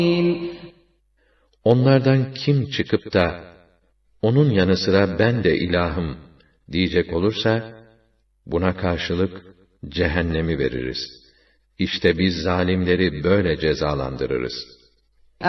Onlardan kim çıkıp da, onun yanı sıra ben de ilahım diyecek olursa, buna karşılık cehennemi veririz. İşte biz zalimleri böyle cezalandırırız.